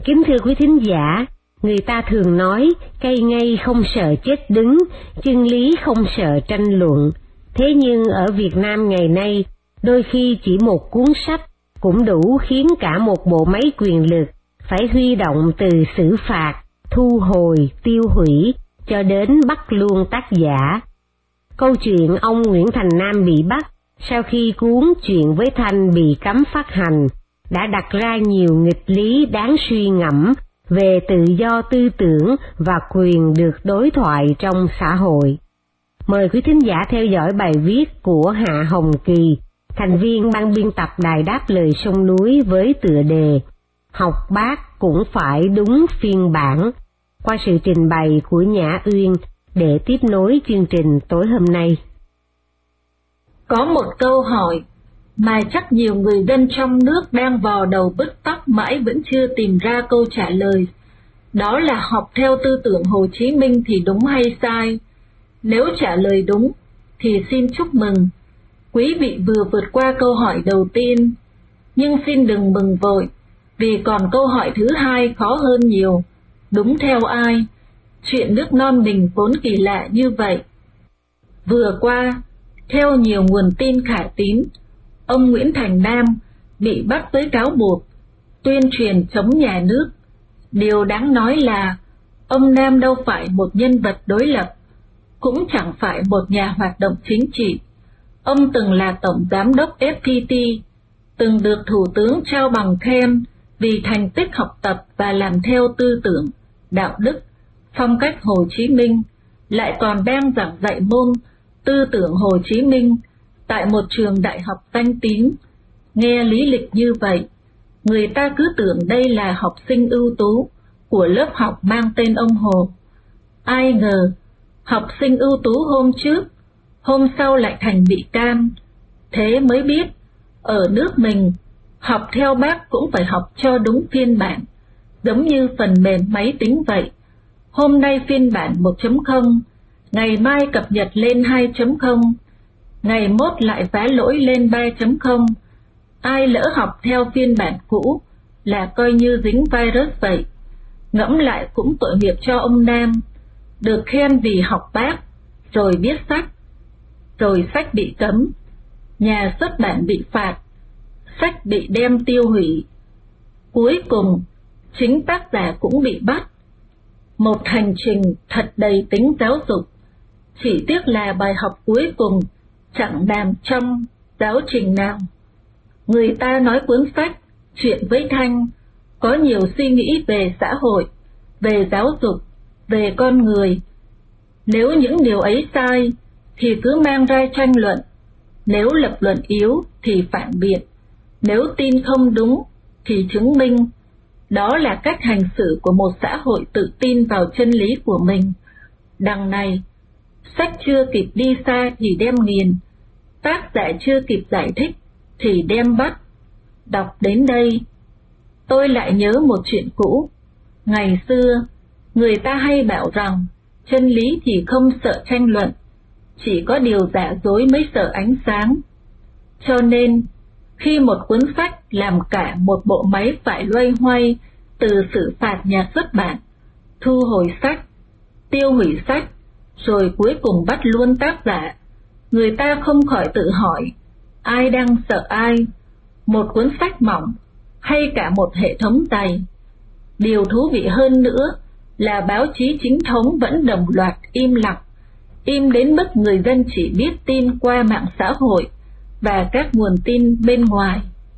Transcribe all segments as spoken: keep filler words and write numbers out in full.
Kính thưa quý thính giả, người ta thường nói cây ngay không sợ chết đứng, chân lý không sợ tranh luận. Thế nhưng ở Việt Nam ngày nay, đôi khi chỉ một cuốn sách cũng đủ khiến cả một bộ máy quyền lực phải huy động từ xử phạt, thu hồi, tiêu hủy, cho đến bắt luôn tác giả. Câu chuyện ông Nguyễn Thành Nam bị bắt sau khi cuốn Chuyện với Thanh bị cấm phát hành đã đặt ra nhiều nghịch lý đáng suy ngẫm về tự do tư tưởng và quyền được đối thoại trong xã hội. Mời quý thính giả theo dõi bài viết của Hạ Hồng Kỳ, thành viên ban biên tập Đài Đáp Lời Sông Núi với tựa đề Học Bác cũng phải đúng phiên bản, qua sự trình bày của Nhã Uyên để tiếp nối chương trình tối hôm nay. Có một câu hỏi mà chắc nhiều người dân trong nước đang vò đầu bứt tóc mãi vẫn chưa tìm ra câu trả lời. Đó là học theo tư tưởng Hồ Chí Minh thì đúng hay sai? Nếu trả lời đúng, thì xin chúc mừng. Quý vị vừa vượt qua câu hỏi đầu tiên, nhưng xin đừng mừng vội, vì còn câu hỏi thứ hai khó hơn nhiều. Đúng theo ai? Chuyện nước non mình vốn kỳ lạ như vậy. Vừa qua, theo nhiều nguồn tin khả tín, ông Nguyễn Thành Nam bị bắt với cáo buộc tuyên truyền chống nhà nước. Điều đáng nói là ông Nam đâu phải một nhân vật đối lập, cũng chẳng phải một nhà hoạt động chính trị. Ông từng là tổng giám đốc ép pê tê, từng được Thủ tướng trao bằng khen vì thành tích học tập và làm theo tư tưởng, đạo đức, phong cách Hồ Chí Minh, lại còn đang giảng dạy môn tư tưởng Hồ Chí Minh tại một trường đại học danh tiếng. Nghe lý lịch như vậy, người ta cứ tưởng đây là học sinh ưu tú của lớp học mang tên ông Hồ. Ai ngờ, học sinh ưu tú hôm trước, hôm sau lại thành bị can. Thế mới biết, ở nước mình, học theo Bác cũng phải học cho đúng phiên bản, giống như phần mềm máy tính vậy. Hôm nay phiên bản một chấm không, ngày mai cập nhật lên hai chấm không, ngày mốt lại vá lỗi lên ba chấm không. Ai lỡ học theo phiên bản cũ là coi như dính virus vậy. Ngẫm lại cũng tội nghiệp cho ông Nam, được khen vì học Bác, rồi biết sách, rồi sách bị cấm, nhà xuất bản bị phạt, sách bị đem tiêu hủy. Cuối cùng, chính tác giả cũng bị bắt. Một hành trình thật đầy tính giáo dục, chỉ tiếc là bài học cuối cùng chẳng nằm trong giáo trình nào. Người ta nói cuốn sách Chuyện với Thanh có nhiều suy nghĩ về xã hội, về giáo dục, về con người. Nếu những điều ấy sai thì cứ mang ra tranh luận, nếu lập luận yếu thì phản biện, nếu tin không đúng thì chứng minh. Đó là cách hành xử của một xã hội tự tin vào chân lý của mình. Đằng này, sách chưa kịp đi xa thì đem nghiền, tác giả chưa kịp giải thích thì đem bắt. Đọc đến đây, tôi lại nhớ một chuyện cũ. Ngày xưa, người ta hay bảo rằng chân lý thì không sợ tranh luận, chỉ có điều giả dối mới sợ ánh sáng. Cho nên, khi một cuốn sách làm cả một bộ máy phải loay hoay từ xử phạt nhà xuất bản, thu hồi sách, tiêu hủy sách, rồi cuối cùng bắt luôn tác giả, người ta không khỏi tự hỏi, ai đang sợ ai, một cuốn sách mỏng hay cả một hệ thống dày? Điều thú vị hơn nữa là báo chí chính thống vẫn đồng loạt im lặng, im đến mức người dân chỉ biết tin qua mạng xã hội và các nguồn tin bên ngoài.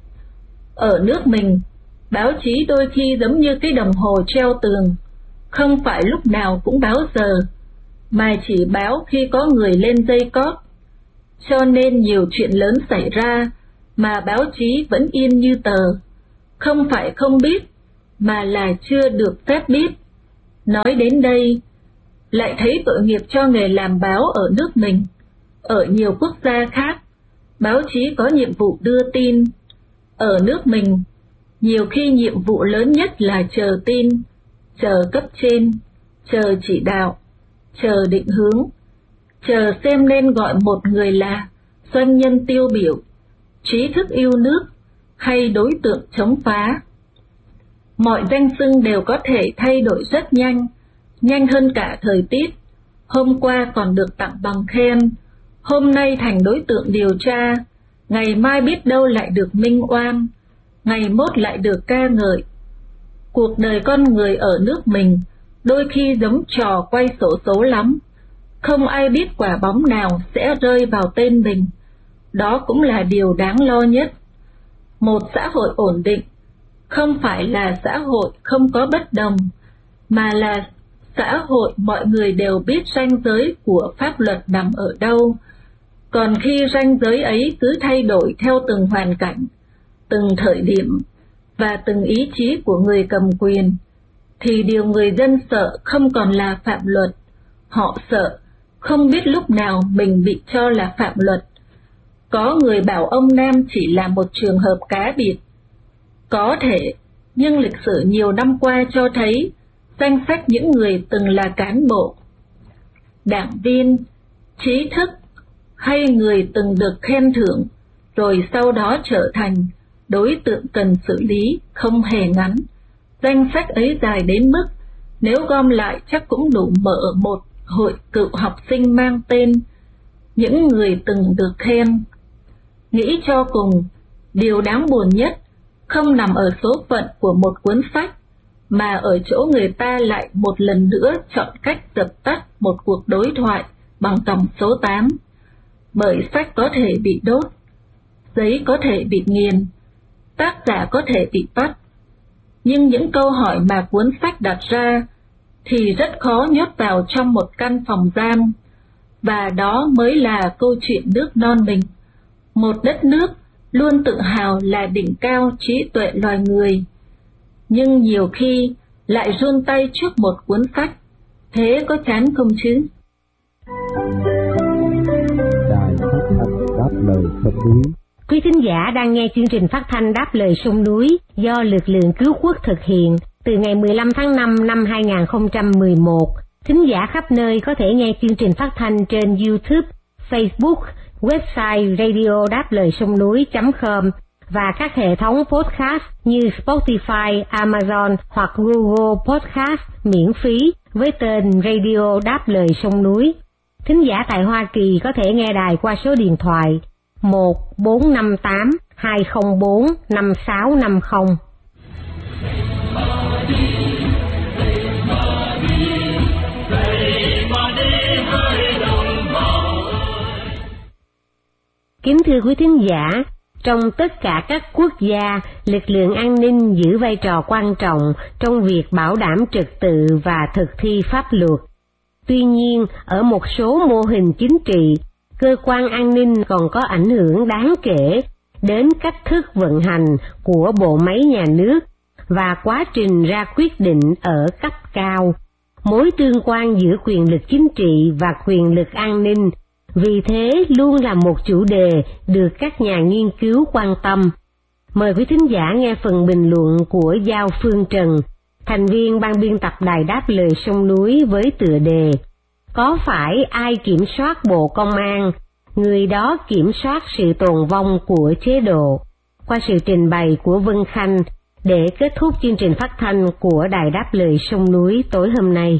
Ở nước mình, báo chí đôi khi giống như cái đồng hồ treo tường, không phải lúc nào cũng báo giờ, mà chỉ báo khi có người lên dây cót. Cho nên nhiều chuyện lớn xảy ra mà báo chí vẫn yên như tờ, không phải không biết, mà là chưa được phép biết. Nói đến đây, lại thấy tội nghiệp cho nghề làm báo ở nước mình. Ở nhiều quốc gia khác, báo chí có nhiệm vụ đưa tin. Ở nước mình, nhiều khi nhiệm vụ lớn nhất là chờ tin, chờ cấp trên, chờ chỉ đạo, chờ định hướng, chờ xem nên gọi một người là doanh nhân tiêu biểu, trí thức yêu nước hay đối tượng chống phá. Mọi danh xưng đều có thể thay đổi rất nhanh, nhanh hơn cả thời tiết. Hôm qua còn được tặng bằng khen, hôm nay thành đối tượng điều tra, ngày mai biết đâu lại được minh oan, ngày mốt lại được ca ngợi. Cuộc đời con người ở nước mình đôi khi giống trò quay xổ số lắm, không ai biết quả bóng nào sẽ rơi vào tên mình. Đó cũng là điều đáng lo nhất. Một xã hội ổn định không phải là xã hội không có bất đồng, mà là xã hội mọi người đều biết ranh giới của pháp luật nằm ở đâu. Còn khi ranh giới ấy cứ thay đổi theo từng hoàn cảnh, từng thời điểm và từng ý chí của người cầm quyền, thì điều người dân sợ không còn là phạm luật. Họ sợ không biết lúc nào mình bị cho là phạm luật. Có người bảo ông Nam chỉ là một trường hợp cá biệt. Có thể, nhưng lịch sử nhiều năm qua cho thấy danh sách những người từng là cán bộ, đảng viên, trí thức hay người từng được khen thưởng rồi sau đó trở thành đối tượng cần xử lý không hề ngắn. Danh sách ấy dài đến mức nếu gom lại chắc cũng đủ mở một hội cựu học sinh mang tên những người từng được khen. Nghĩ cho cùng, điều đáng buồn nhất không nằm ở số phận của một cuốn sách, mà ở chỗ người ta lại một lần nữa chọn cách dập tắt một cuộc đối thoại bằng tổng số tám. Bởi sách có thể bị đốt, giấy có thể bị nghiền, tác giả có thể bị bắt, nhưng những câu hỏi mà cuốn sách đặt ra thì rất khó nhốt vào trong một căn phòng giam. Và đó mới là câu chuyện nước non mình, một đất nước luôn tự hào là đỉnh cao trí tuệ loài người, nhưng nhiều khi lại run tay trước một cuốn sách. Thế có chán không chứ? Đài phát thanh đáp lời sông núi. Quý thính giả đang nghe chương trình phát thanh Đáp lời sông núi do lực lượng cứu quốc thực hiện từ ngày mười lăm tháng năm năm hai nghìn không trăm mười một. Thính giả khắp nơi có thể nghe chương trình phát thanh trên YouTube, Facebook, website radio đáp lời sông núi chấm com và các hệ thống podcast như Spotify, Amazon hoặc Google Podcast miễn phí với tên Radio Đáp lời sông núi. Thính giả tại Hoa Kỳ có thể nghe đài qua số điện thoại một bốn năm tám hai không bốn năm sáu năm không. Kính thưa quý thính giả, trong tất cả các quốc gia, lực lượng an ninh giữ vai trò quan trọng trong việc bảo đảm trật tự và thực thi pháp luật. Tuy nhiên, ở một số mô hình chính trị, cơ quan an ninh còn có ảnh hưởng đáng kể đến cách thức vận hành của bộ máy nhà nước và quá trình ra quyết định ở cấp cao. Mối tương quan giữa quyền lực chính trị và quyền lực an ninh vì thế luôn là một chủ đề được các nhà nghiên cứu quan tâm. Mời quý thính giả nghe phần bình luận của Giao Phương Trần, thành viên ban biên tập Đài Đáp lời sông núi với tựa đề Có phải ai kiểm soát Bộ Công an, người đó kiểm soát sự tồn vong của chế độ, qua sự trình bày của Vân Khanh để kết thúc chương trình phát thanh của Đài Đáp lời sông núi tối hôm nay.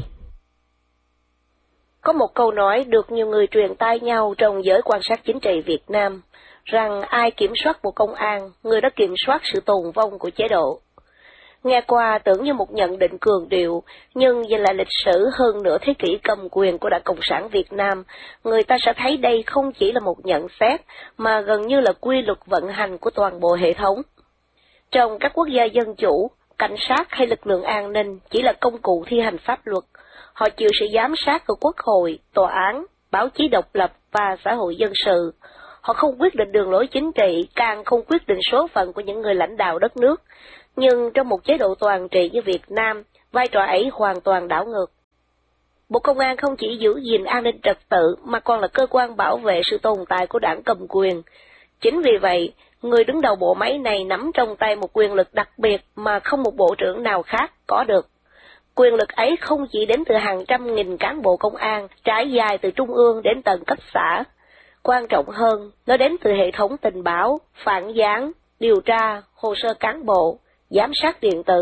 Có một câu nói được nhiều người truyền tai nhau trong giới quan sát chính trị Việt Nam, rằng ai kiểm soát Bộ Công an, người đó kiểm soát sự tồn vong của chế độ. Nghe qua tưởng như một nhận định cường điệu, nhưng nhìn lại lịch sử hơn nửa thế kỷ cầm quyền của Đảng Cộng sản Việt Nam, người ta sẽ thấy đây không chỉ là một nhận xét, mà gần như là quy luật vận hành của toàn bộ hệ thống. Trong các quốc gia dân chủ, cảnh sát hay lực lượng an ninh chỉ là công cụ thi hành pháp luật. Họ chịu sự giám sát của quốc hội, tòa án, báo chí độc lập và xã hội dân sự. Họ không quyết định đường lối chính trị, càng không quyết định số phận của những người lãnh đạo đất nước. Nhưng trong một chế độ toàn trị như Việt Nam, vai trò ấy hoàn toàn đảo ngược. Bộ Công an không chỉ giữ gìn an ninh trật tự mà còn là cơ quan bảo vệ sự tồn tại của đảng cầm quyền. Chính vì vậy, người đứng đầu bộ máy này nắm trong tay một quyền lực đặc biệt mà không một bộ trưởng nào khác có được. Quyền lực ấy không chỉ đến từ hàng trăm nghìn cán bộ công an, trải dài từ trung ương đến tận cấp xã. Quan trọng hơn, nó đến từ hệ thống tình báo, phản gián, điều tra, hồ sơ cán bộ, giám sát điện tử.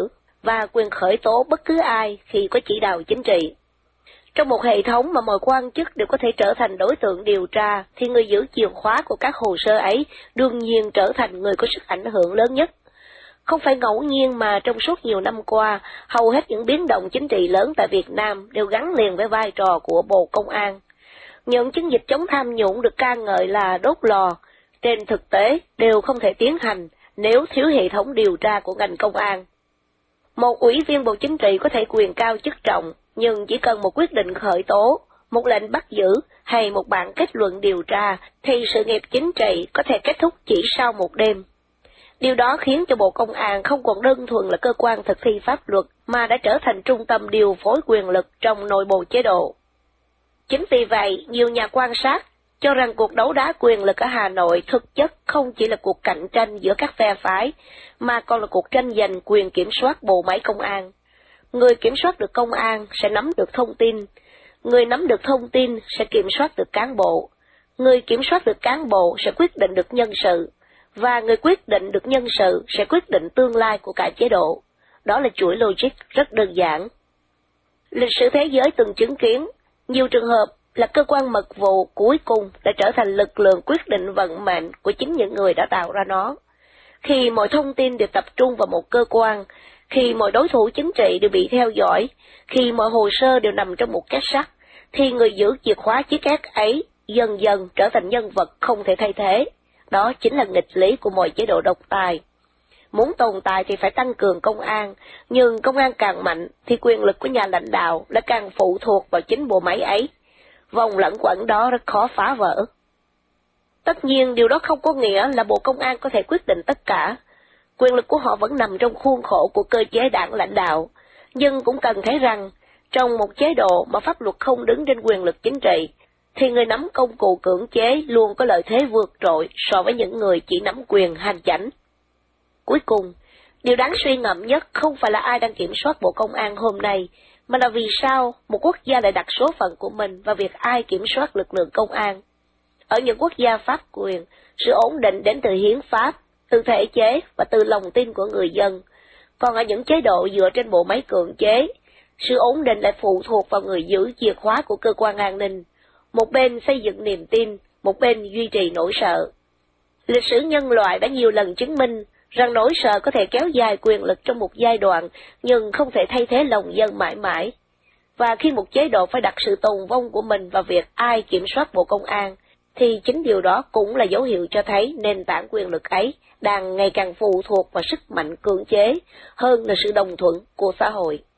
và quyền khởi tố bất cứ ai khi có chỉ đạo chính trị. Trong một hệ thống mà mọi quan chức đều có thể trở thành đối tượng điều tra, thì người giữ chìa khóa của các hồ sơ ấy đương nhiên trở thành người có sức ảnh hưởng lớn nhất. Không phải ngẫu nhiên mà trong suốt nhiều năm qua, hầu hết những biến động chính trị lớn tại Việt Nam đều gắn liền với vai trò của Bộ Công an. Những chiến dịch chống tham nhũng được ca ngợi là đốt lò, trên thực tế đều không thể tiến hành nếu thiếu hệ thống điều tra của ngành công an. Một ủy viên Bộ Chính trị có thể quyền cao chức trọng, nhưng chỉ cần một quyết định khởi tố, một lệnh bắt giữ hay một bản kết luận điều tra thì sự nghiệp chính trị có thể kết thúc chỉ sau một đêm. Điều đó khiến cho Bộ Công an không còn đơn thuần là cơ quan thực thi pháp luật mà đã trở thành trung tâm điều phối quyền lực trong nội bộ chế độ. Chính vì vậy, nhiều nhà quan sát cho rằng cuộc đấu đá quyền lực ở Hà Nội thực chất không chỉ là cuộc cạnh tranh giữa các phe phái, mà còn là cuộc tranh giành quyền kiểm soát bộ máy công an. Người kiểm soát được công an sẽ nắm được thông tin, người nắm được thông tin sẽ kiểm soát được cán bộ, người kiểm soát được cán bộ sẽ quyết định được nhân sự, và người quyết định được nhân sự sẽ quyết định tương lai của cả chế độ. Đó là chuỗi logic rất đơn giản. Lịch sử thế giới từng chứng kiến nhiều trường hợp là cơ quan mật vụ cuối cùng đã trở thành lực lượng quyết định vận mệnh của chính những người đã tạo ra nó. Khi mọi thông tin đều tập trung vào một cơ quan, khi mọi đối thủ chính trị đều bị theo dõi, khi mọi hồ sơ đều nằm trong một két sắt, thì người giữ chìa khóa chiếc két ấy dần dần trở thành nhân vật không thể thay thế. Đó chính là nghịch lý của mọi chế độ độc tài. Muốn tồn tại thì phải tăng cường công an, nhưng công an càng mạnh thì quyền lực của nhà lãnh đạo đã càng phụ thuộc vào chính bộ máy ấy. Vòng lẩn quẩn đó rất khó phá vỡ. Tất nhiên điều đó không có nghĩa là Bộ Công an có thể quyết định tất cả. Quyền lực của họ vẫn nằm trong khuôn khổ của cơ chế đảng lãnh đạo, nhưng cũng cần thấy rằng trong một chế độ mà pháp luật không đứng trên quyền lực chính trị, thì người nắm công cụ cưỡng chế luôn có lợi thế vượt trội so với những người chỉ nắm quyền hành chánh. Cuối cùng, điều đáng suy ngẫm nhất không phải là ai đang kiểm soát Bộ Công an hôm nay, mà là vì sao một quốc gia lại đặt số phận của mình vào việc ai kiểm soát lực lượng công an. Ở những quốc gia pháp quyền, sự ổn định đến từ hiến pháp, từ thể chế và từ lòng tin của người dân. Còn ở những chế độ dựa trên bộ máy cưỡng chế, sự ổn định lại phụ thuộc vào người giữ chìa khóa của cơ quan an ninh. Một bên xây dựng niềm tin, một bên duy trì nỗi sợ. Lịch sử nhân loại đã nhiều lần chứng minh rằng nỗi sợ có thể kéo dài quyền lực trong một giai đoạn, nhưng không thể thay thế lòng dân mãi mãi. Và khi một chế độ phải đặt sự tồn vong của mình vào việc ai kiểm soát Bộ Công an, thì chính điều đó cũng là dấu hiệu cho thấy nền tảng quyền lực ấy đang ngày càng phụ thuộc vào sức mạnh cưỡng chế hơn là sự đồng thuận của xã hội.